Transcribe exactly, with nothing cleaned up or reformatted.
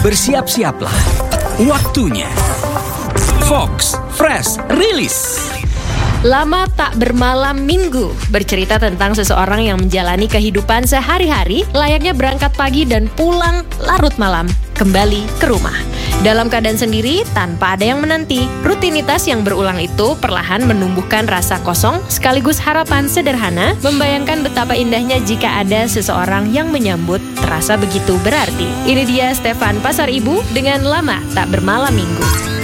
Bersiap-siaplah. Waktunya Fox Fresh Release. Lama tak bermalam minggu, bercerita tentang seseorang yang menjalani kehidupan sehari-hari layaknya berangkat pagi dan pulang larut malam, kembali ke rumah. Dalam keadaan sendiri, tanpa ada yang menanti, rutinitas yang berulang itu perlahan menumbuhkan rasa kosong sekaligus harapan sederhana, membayangkan betapa indahnya jika ada seseorang yang menyambut terasa begitu berarti. Ini dia Stefan Pasar Ibu dengan Lama Tak Bermalam Minggu.